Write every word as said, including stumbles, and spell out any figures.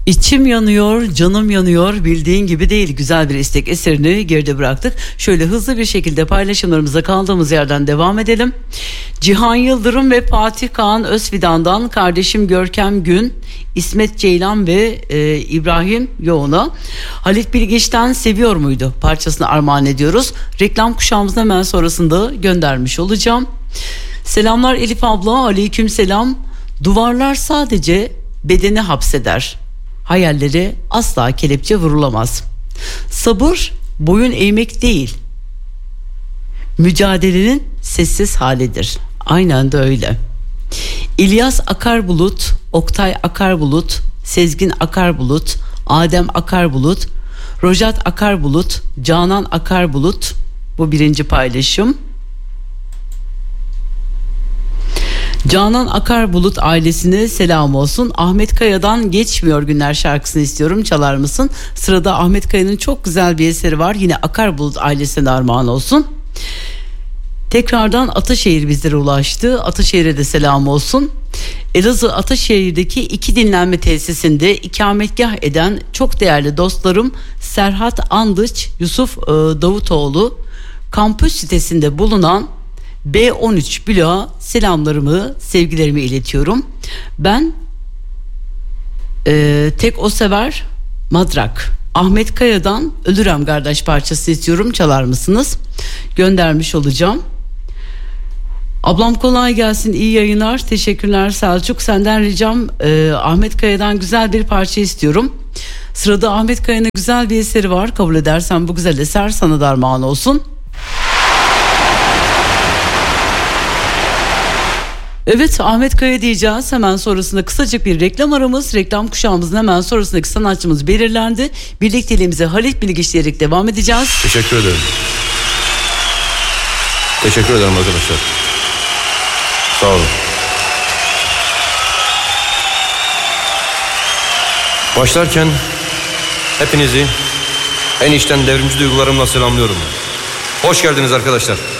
İçim yanıyor, canım yanıyor, bildiğin gibi değil. Güzel bir istek eserini geride bıraktık. Şöyle hızlı bir şekilde paylaşımlarımıza kaldığımız yerden devam edelim. Cihan Yıldırım ve Fatih Kaan Özfidan'dan kardeşim Görkem Gün, İsmet Ceylan ve e, İbrahim Yoğun'a Halit Bilgiç'ten Seviyor Muydu parçasını armağan ediyoruz. Reklam kuşağımızın hemen sonrasında göndermiş olacağım. Selamlar Elif abla, aleyküm selam. Duvarlar sadece bedeni hapseder. Hayalleri asla kelepçe vurulamaz. Sabır boyun eğmek değil, mücadelenin sessiz halidir. Aynen de öyle. İlyas Akarbulut, Oktay Akarbulut, Sezgin Akarbulut, Adem Akarbulut, Rojat Akarbulut, Canan Akarbulut. Bu birinci paylaşım. Canan Akarbulut ailesine selam olsun. Ahmet Kaya'dan Geçmiyor Günler şarkısını istiyorum. Çalar mısın? Sırada Ahmet Kaya'nın çok güzel bir eseri var. Yine Akarbulut ailesine armağan olsun. Tekrardan Ataşehir bizlere ulaştı. Ataşehir'e de selam olsun. Elazığ Ataşehir'deki iki dinlenme tesisinde ikametgah eden çok değerli dostlarım Serhat Andıç, Yusuf e, Davutoğlu kampüs sitesinde bulunan B on üç bloğa selamlarımı, sevgilerimi iletiyorum. Ben e, tek o sever Madrak. Ahmet Kaya'dan Ölürem Kardeş parçası istiyorum. Çalar mısınız? Göndermiş olacağım. Ablam kolay gelsin, iyi yayınlar. Teşekkürler Selçuk. Senden ricam e, Ahmet Kaya'dan güzel bir parça istiyorum. Sırada Ahmet Kaya'nın güzel bir eseri var. Kabul edersen bu güzel eser sana da armağan olsun. Evet, Ahmet Kaya diyeceğiz. Hemen sonrasında kısacık bir reklam aramız. Reklam kuşağımızın hemen sonrasındaki sanatçımız belirlendi. Birlikteliğimize Halit Bilgiç diyerek devam edeceğiz. Teşekkür ederim. Teşekkür ederim arkadaşlar. Sağ olun. Başlarken hepinizi en içten devrimci duygularımla selamlıyorum. Hoş geldiniz arkadaşlar.